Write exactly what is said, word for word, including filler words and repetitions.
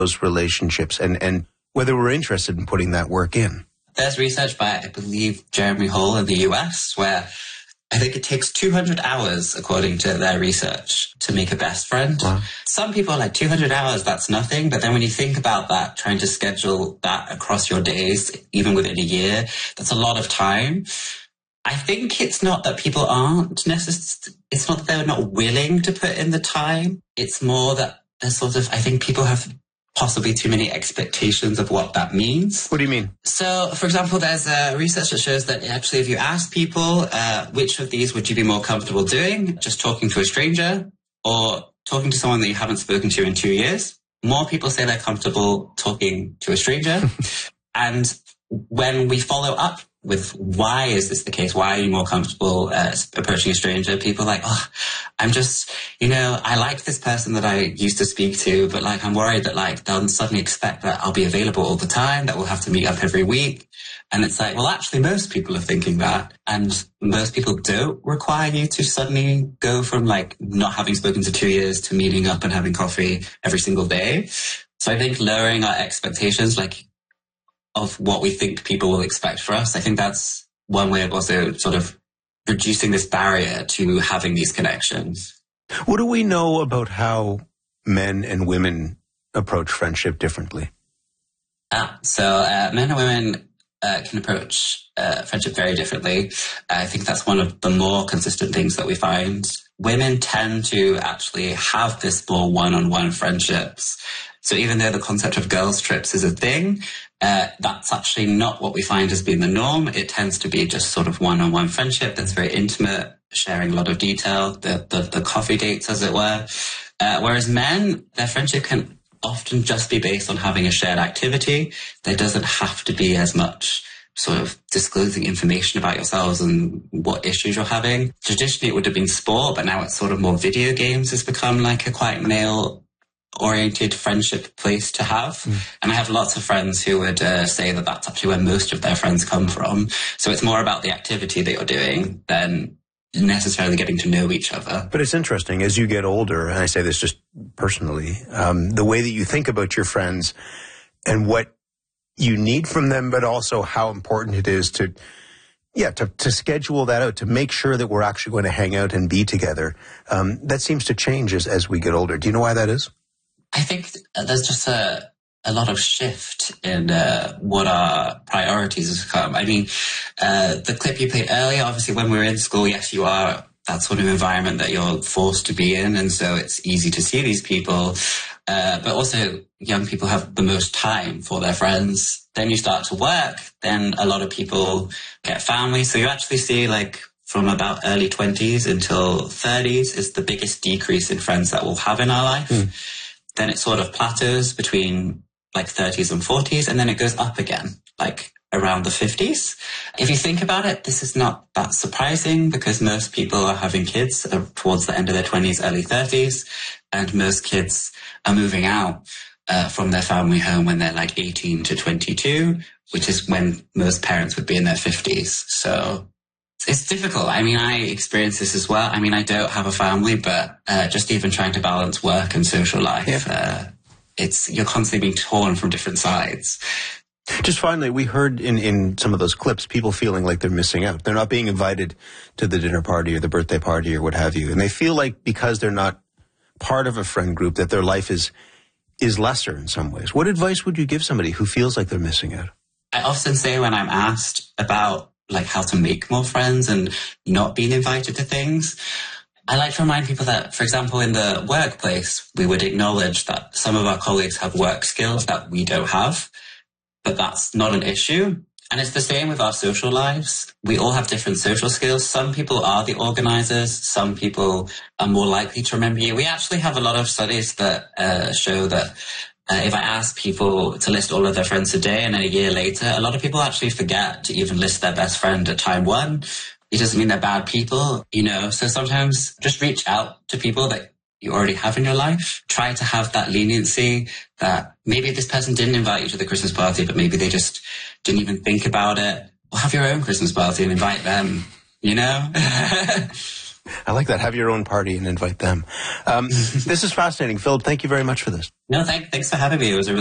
those relationships and, and whether we're interested in putting that work in. There's research by, I believe, Jeremy Hall in the U S, where I think it takes two hundred hours, according to their research, to make a best friend. Wow. Some people are like, two hundred hours, that's nothing. But then when you think about that, trying to schedule that across your days, even within a year, that's a lot of time. I think it's not that people aren't necessarily, it's not that they're not willing to put in the time. It's more that there's sort of, I think people have possibly too many expectations of what that means. What do you mean? So, for example, there's uh, research that shows that actually if you ask people, uh, which of these would you be more comfortable doing, just talking to a stranger or talking to someone that you haven't spoken to in two years, more people say they're comfortable talking to a stranger. And when we follow up with why is this the case? Why are you more comfortable uh, approaching a stranger? People are like, oh, I'm just, you know, I like this person that I used to speak to, but like, I'm worried that like, they'll suddenly expect that I'll be available all the time, that we'll have to meet up every week. And it's like, well, actually, most people are thinking that. And most people don't require you to suddenly go from like not having spoken to two years to meeting up and having coffee every single day. So I think lowering our expectations, like, of what we think people will expect for us. I think that's one way of also sort of reducing this barrier to having these connections. What do we know about how men and women approach friendship differently? Ah, so uh, men and women uh, can approach uh, friendship very differently. I think that's one of the more consistent things that we find. Women tend to actually have this more one-on-one friendships. So even though the concept of girls' trips is a thing, uh, that's actually not what we find as being the norm. It tends to be just sort of one-on-one friendship that's very intimate, sharing a lot of detail, the, the, the coffee dates, as it were. Uh, whereas men, their friendship can often just be based on having a shared activity. There doesn't have to be as much sort of disclosing information about yourselves and what issues you're having. Traditionally, it would have been sport, but now it's sort of more video games has become like a quite male oriented friendship place to have. Mm. And I have lots of friends who would uh, say that that's actually where most of their friends come from. So it's more about the activity that you're doing than necessarily getting to know each other. But it's interesting, as you get older, and I say this just personally, um, the way that you think about your friends and what you need from them, but also how important it is to, yeah, to, to schedule that out, to make sure that we're actually going to hang out and be together. Um, that seems to change as, as we get older. Do you know why that is? I think there's just a, a lot of shift in uh, what our priorities has become. I mean, uh, the clip you played earlier, obviously when we were in school, yes, you are that sort of environment that you're forced to be in. And so it's easy to see these people. Uh, but also young people have the most time for their friends. Then you start to work, then a lot of people get family. So you actually see like from about early twenties until thirties is the biggest decrease in friends that we'll have in our life. Mm. Then it sort of plateaus between like thirties and forties, and then it goes up again, like around the fifties. If you think about it, this is not that surprising because most people are having kids towards the end of their twenties, early thirties, and most kids are moving out uh, from their family home when they're like eighteen to twenty-two, which is when most parents would be in their fifties. So it's difficult. I mean, I experience this as well. I mean, I don't have a family, but uh, just even trying to balance work and social life, yeah. uh, it's you're constantly being torn from different sides. Just finally, we heard in, in some of those clips, people feeling like they're missing out. They're not being invited to the dinner party or the birthday party or what have you. And they feel like because they're not part of a friend group, that their life is is lesser in some ways. What advice would you give somebody who feels like they're missing out? I often say when I'm asked about like how to make more friends and not being invited to things, I like to remind people that, for example, in the workplace, we would acknowledge that some of our colleagues have work skills that we don't have, but that's not an issue. And it's the same with our social lives. We all have different social skills. Some people are the organizers. Some people are more likely to remember you. We actually have a lot of studies that uh, show that Uh, if I ask people to list all of their friends today and then a year later, a lot of people actually forget to even list their best friend at time one. It doesn't mean they're bad people, you know. So sometimes just reach out to people that you already have in your life. Try to have that leniency that maybe this person didn't invite you to the Christmas party, but maybe they just didn't even think about it. Or have your own Christmas party and invite them, you know? I like that. Have your own party and invite them. Um, this is fascinating. Philip, thank you very much for this. No, thank, thanks for having me. It was a